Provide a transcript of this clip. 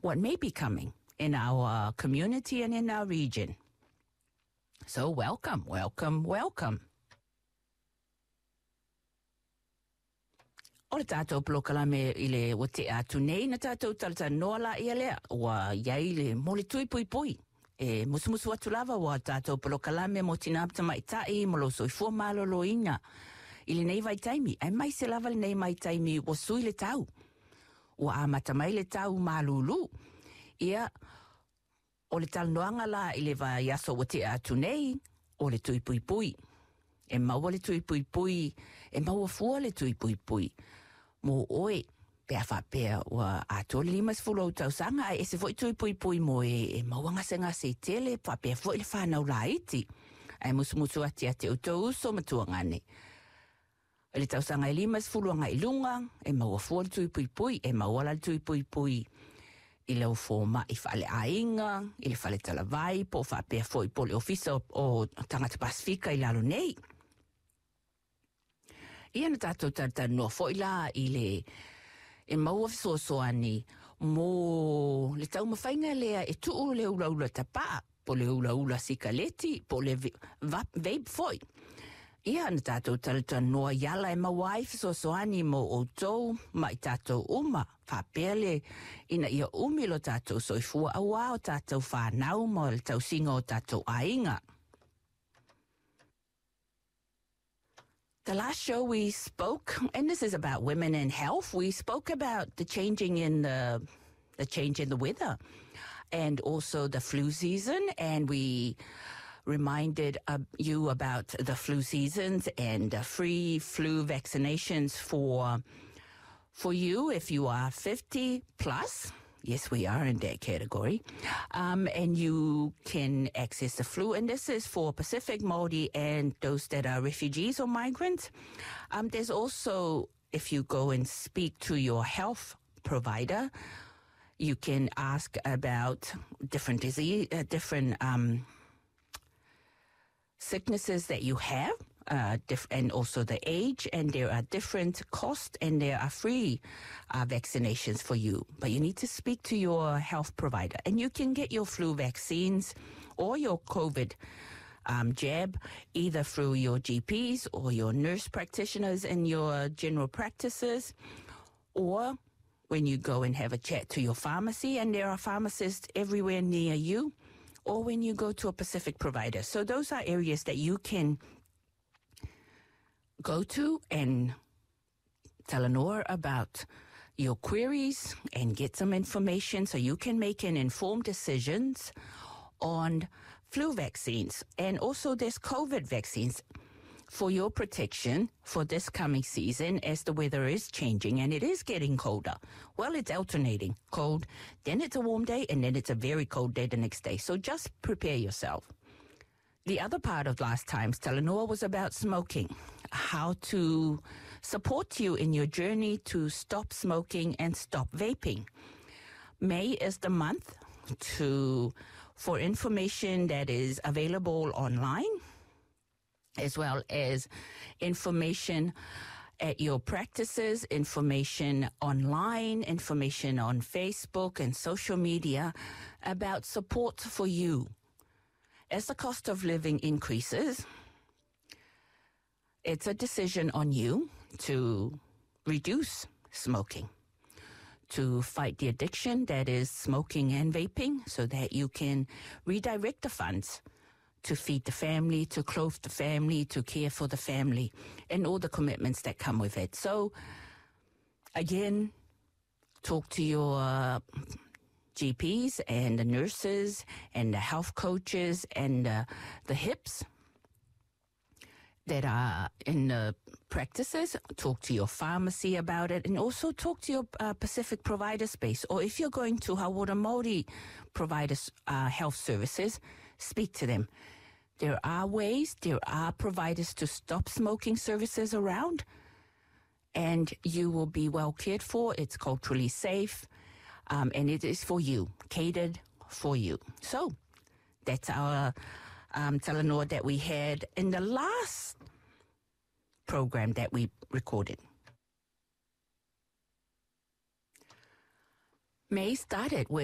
what may be coming in our community and in our region. So welcome, welcome, welcome. O le tātou plokalame I le o te atu nei na tātou talata noala ia lea wa iai le mole tui pui pui. E musumusu atu lava wa tātou plokalame mo tinapta mai tai mo lo soifua malolo ina. I le nei vai taimi, ai mai se lava le nei mai taimi o sui le tau. O a mata mai le tau malulu. Ia o le talnoanga la I le vai aso o te atu nei o le tui pui pui. E maua le tui pui pui, e maua fua le tui pui pui. Mo oe, pea whapea wa ato limas fulo tau sanga, e se foi tui pui pui mo e maua ngase tele, whapea foi le whanau la iti. Ai musumusu ati ate utou uso matua ngane. E le tau sanga e limas fulo nga ilunga, e maua fua le tui pui pui, e maua la le tui pui pui. I leo fōma I whale ainga, I le whale talavai, po whapea foi po le ofisa o tangata Pasifika I lalo nei. Ia na tātou tata noa foi la I le e maua fisoasoani mo le tau mawhainga lea e tuu le ula tapa, po le ula sikaleti, po le vape foi. Ia na tātou tata noa yala e mawai fisoasoani mo o tau mai tātou uma, whapele ina ia umilo tātou soifua awa o tātou whanau mo le tau singa o tātou ainga. The last show we spoke, and this is about women and health, we spoke about the changing in the change in the weather and also the flu season, and we reminded you about the flu seasons and free flu vaccinations for you if you are 50 plus. Yes, we are in that category. And you can access the flu. And this is for Pacific, Māori, and those that are refugees or migrants. There's also, if you go and speak to your health provider, you can ask about different disease, different sicknesses that you have. And also the age, and there are different costs, and there are free vaccinations for you. But you need to speak to your health provider, and you can get your flu vaccines or your COVID jab either through your GPs or your nurse practitioners and your general practices, or when you go and have a chat to your pharmacy, and there are pharmacists everywhere near you, or when you go to a Pacific provider. So those are areas that you can go to and tell Lenore about your queries and get some information so you can make an informed decisions on flu vaccines. And also there's COVID vaccines for your protection for this coming season as the weather is changing and it is getting colder. Well, it's alternating cold, then it's a warm day, and then it's a very cold day the next day. So just prepare yourself. The other part of last time's Telenor was about smoking, how to support you in your journey to stop smoking and stop vaping. May is the month for information that is available online, as well as information at your practices, information online, information on Facebook and social media about support for you. As the cost of living increases, it's a decision on you to reduce smoking, to fight the addiction that is smoking and vaping, so that you can redirect the funds to feed the family, to clothe the family, to care for the family, and all the commitments that come with it. So, again, talk to your GPs and the nurses and the health coaches and the HIPs that are in the practices. Talk to your pharmacy about it, and also talk to your Pacific provider space. Or if you're going to Hawara Māori providers health services, speak to them. There are ways, there are providers to stop smoking services around, and you will be well cared for. It's culturally safe. And it is for you, catered for you. So that's our Telenor that we had in the last program that we recorded. May started with